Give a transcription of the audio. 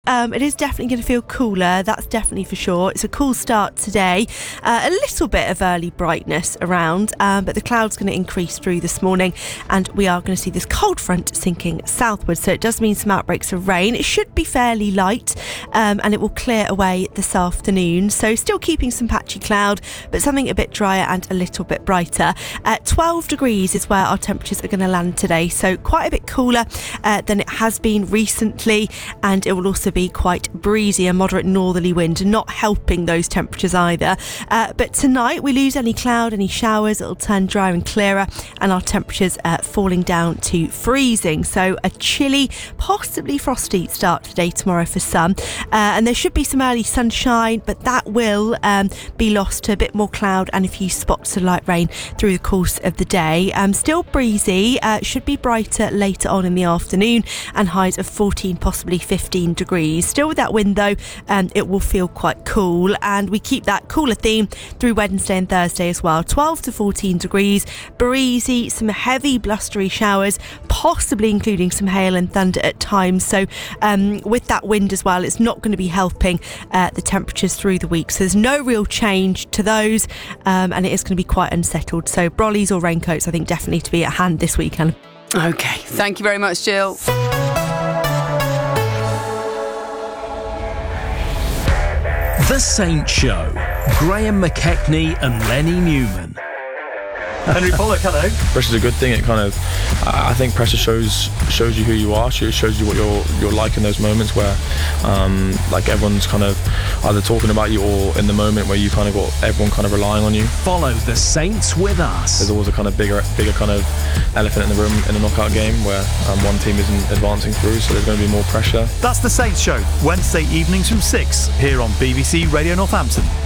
It is definitely going to feel cooler, that's definitely for sure. It's a cool start today. A little bit of early brightness around, but the cloud's going to increase through this morning, and we are going to see this cold front sinking southwards, so it does mean some outbreaks of rain. It should be fairly light, and it will clear away this afternoon, so still keeping some patchy cloud, but something a bit drier and a little bit brighter. 12 degrees is where our temperatures are going to land today, so quite a bit cooler than it has been recently, and it will also be quite breezy, a moderate northerly wind, not helping those temperatures either. But tonight we lose any cloud, any showers, it'll turn drier and clearer, and our temperatures falling down to freezing. So a chilly, possibly frosty start today, tomorrow for some. And there should be some early sunshine, but that will be lost to a bit more cloud and a few spots of light rain through the course of the day. Still breezy, should be brighter later on in the afternoon, and highs of 14, possibly 15 degrees. Still with that wind though, it will feel quite cool, and we keep that cooler theme through Wednesday and Thursday as well. 12 to 14 degrees, breezy, some heavy blustery showers, possibly including some hail and thunder at times. So with that wind as well, it's not going to be helping the temperatures through the week. So there's no real change to those, and it is going to be quite unsettled. So brollies or raincoats, I think, definitely to be at hand this weekend. Okay, thank you very much, Jill. The Saint Show. Graham McKechnie and Lenny Newman. Henry Pollock, hello. Pressure's a good thing. It kind of, I think pressure shows you who you are. It shows you what you're like in those moments where, like everyone's kind of either talking about you or in the moment where you kind of got everyone kind of relying on you. Follow the Saints with us. There's always a kind of bigger kind of elephant in the room in a knockout game where one team isn't advancing through, so there's going to be more pressure. That's the Saints Show, Wednesday evenings from 6 here on BBC Radio Northampton.